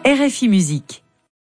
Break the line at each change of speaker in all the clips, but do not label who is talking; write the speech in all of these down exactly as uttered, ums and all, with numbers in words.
R F I Musique.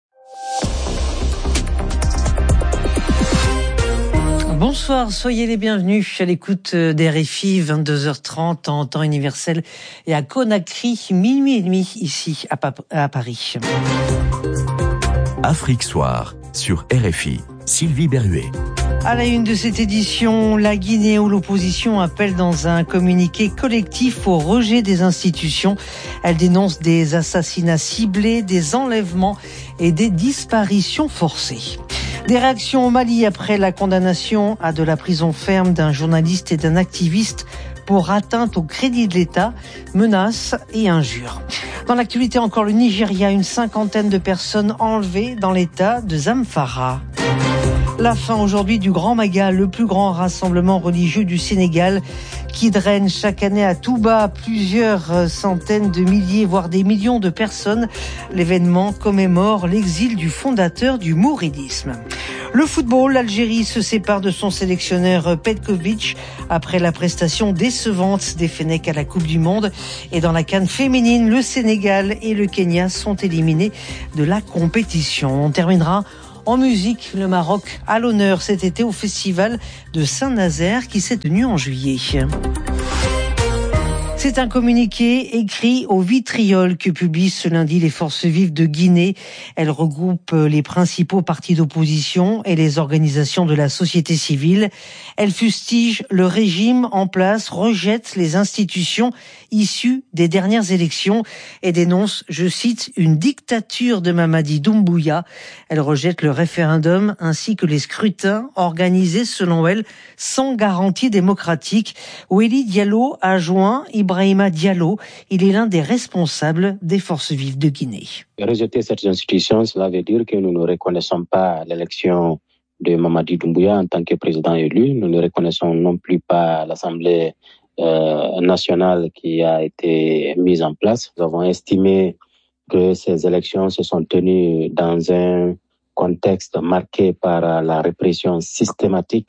Bonsoir, soyez les bienvenus à l'écoute d'R F I, vingt-deux heures trente en temps universel et à Conakry, minuit et demi ici à, pa- à Paris.
Afrique Soir sur R F I, Sylvie Berruet.
À la une de cette édition, la Guinée où l'opposition appelle dans un communiqué collectif au rejet des institutions. Elle dénonce des assassinats ciblés, des enlèvements et des disparitions forcées. Des réactions au Mali après la condamnation à de la prison ferme d'un journaliste et d'un activiste pour atteinte au crédit de l'État, menaces et injures. Dans l'actualité encore, le Nigeria, une cinquantaine de personnes enlevées dans l'État de Zamfara. La fin aujourd'hui du Grand Magal, le plus grand rassemblement religieux du Sénégal, qui draine chaque année à tout bas plusieurs centaines de milliers, voire des millions de personnes. L'événement commémore l'exil du fondateur du mouridisme. Le football, l'Algérie se sépare de son sélectionneur Petkovic après la prestation décevante des Fennecs à la Coupe du Monde. Et dans la CAN féminine, le Sénégal et le Kenya sont éliminés de la compétition. On terminera en musique, le Maroc à l'honneur cet été au festival de Saint-Nazaire qui s'est tenu en juillet. C'est un communiqué écrit au vitriol que publient ce lundi les Forces vives de Guinée. Elle regroupe les principaux partis d'opposition et les organisations de la société civile. Elle fustige le régime en place, rejette les institutions issues des dernières élections et dénonce, je cite, une dictature de Mamadi Doumbouya. Elle rejette le référendum ainsi que les scrutins organisés, selon elle, sans garantie démocratique. Weli Diallo a joint Ibrahima Diallo. Il est l'un des responsables des Forces vives de Guinée.
Rejeter cette institution, cela veut dire que nous ne reconnaissons pas l'élection de Mamadi Doumbouya en tant que président élu. Nous ne reconnaissons non plus pas l'Assemblée euh, nationale qui a été mise en place. Nous avons estimé que ces élections se sont tenues dans un contexte marqué par la répression systématique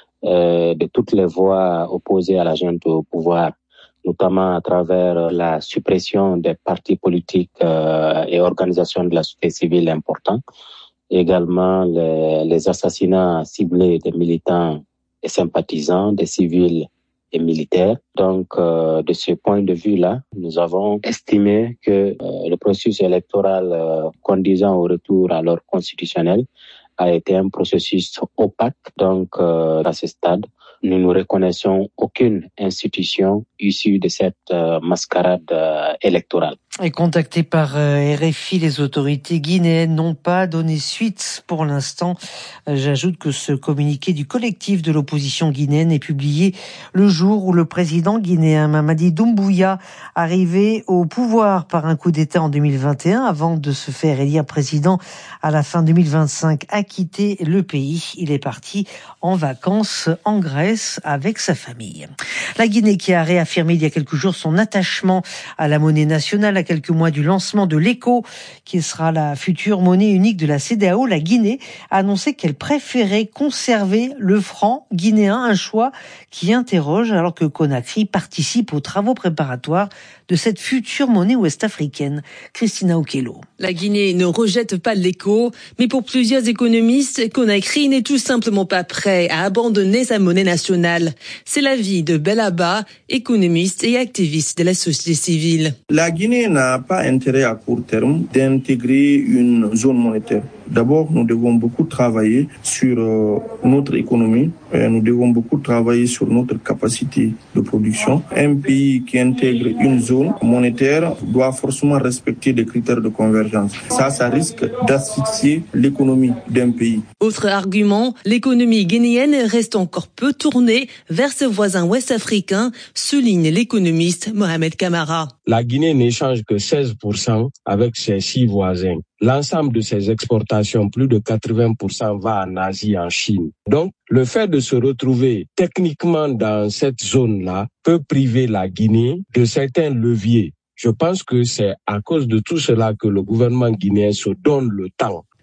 euh, de toutes les voix opposées à la junte au pouvoir, notamment à travers la suppression des partis politiques euh, et organisations de la société civile importants, également les, les assassinats ciblés des militants et sympathisants, des civils et militaires. Donc, euh, de ce point de vue-là, nous avons estimé que euh, le processus électoral euh, conduisant au retour à l'ordre constitutionnel a été un processus opaque. Donc, euh, à ce stade, nous ne reconnaissons aucune institution issue de cette euh, mascarade euh, électorale.
Et contactés par euh, R F I, les autorités guinéennes n'ont pas donné suite pour l'instant. Euh, j'ajoute que ce communiqué du collectif de l'opposition guinéenne est publié le jour où le président guinéen Mamadi Doumbouya, arrivé au pouvoir par un coup d'État en deux mille vingt et un, avant de se faire élire président à la fin deux mille vingt-cinq, a quitté le pays. Il est parti en vacances en Grèce avec sa famille. La Guinée qui a réaffirmé il y a quelques jours son attachement à la monnaie nationale à quelques mois du lancement de l'Eco, qui sera la future monnaie unique de la CEDEAO, la Guinée a annoncé qu'elle préférait conserver le franc guinéen, un choix qui interroge alors que Conakry participe aux travaux préparatoires de cette future monnaie ouest-africaine. Christina Okello.
La Guinée ne rejette pas l'Eco, mais pour plusieurs économistes, Conakry n'est tout simplement pas prêt à abandonner sa monnaie nationale. C'est l'avis de Belaba, économiste et activiste de la société civile.
La Guinée n'a pas intérêt à court terme d'intégrer une zone monétaire. D'abord, nous devons beaucoup travailler sur euh, notre économie. Euh, nous devons beaucoup travailler sur notre capacité de production. Un pays qui intègre une zone monétaire doit forcément respecter des critères de convergence. Ça, ça risque d'asphyxier l'économie d'un pays.
Autre argument, l'économie guinéenne reste encore peu tournée vers ses voisins ouest-africains, souligne l'économiste Mohamed Kamara.
La Guinée n'échange que seize pour cent avec ses six voisins. L'ensemble de ses exportations, plus de quatre-vingts pour cent va en Asie, en Chine. Donc, le fait de se retrouver techniquement dans cette zone-là peut priver la Guinée de certains leviers. Je pense que c'est à cause de tout cela que le gouvernement guinéen se donne le temps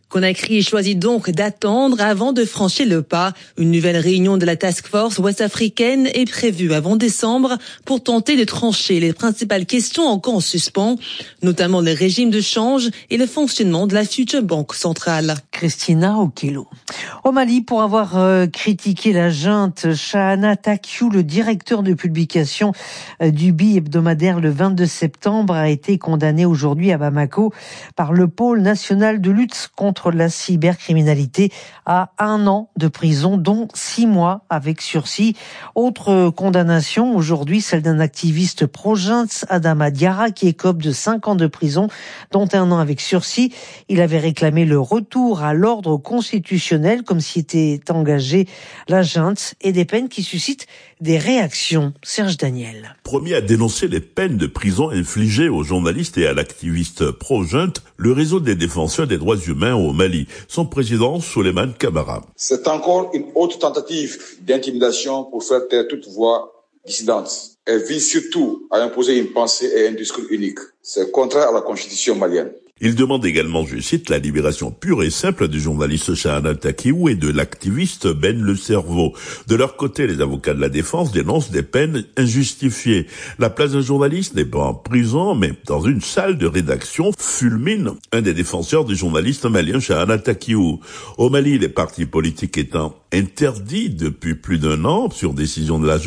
Conakry choisit donc d'attendre avant de franchir le pas. Une nouvelle réunion de la Task Force ouest-africaine est prévue avant décembre pour tenter de trancher les principales questions encore en suspens, notamment le régime de change et le fonctionnement de la future banque centrale.
Christina Okelo. Au Mali, pour avoir euh, critiqué la junte, Chahana Takiou, le directeur de publication euh, du B I hebdomadaire le vingt-deux septembre, a été condamné aujourd'hui à Bamako par le pôle national de lutte contre la cybercriminalité à un an de prison, dont six mois avec sursis. Autre condamnation aujourd'hui, celle d'un activiste pro-junte, Adama Diarra, qui écope de cinq ans de prison, dont un an avec sursis. Il avait réclamé le retour à l'ordre constitutionnel, comme s'y était engagé la junte, et des peines qui suscitent des réactions. Serge Daniel.
Premier à dénoncer les peines de prison infligées aux journalistes et à l'activiste pro-junte, le réseau des défenseurs des droits humains au Mali. Son président, Souleymane Camara.
C'est encore une autre tentative d'intimidation pour faire taire toute voix dissidente. Elle vise surtout à imposer une pensée et un discours unique. C'est contraire à la constitution malienne.
Il demande également, je cite, la libération pure et simple du journaliste Chahana Takiou et de l'activiste Ben Le Cerveau. De leur côté, les avocats de la défense dénoncent des peines injustifiées. La place d'un journaliste n'est pas en prison, mais dans une salle de rédaction, fulmine un des défenseurs du journaliste malien Chahana Takiou. Au Mali, les partis politiques étant interdits depuis plus d'un an sur décision de la